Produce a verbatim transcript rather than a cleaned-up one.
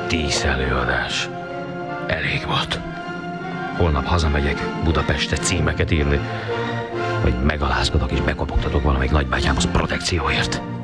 Tíz előadás. Elég volt. Holnap hazamegyek Budapestre címeket írni, hogy megalázkodok és bekopogtatok valamelyik nagybátyámhoz protekcióért.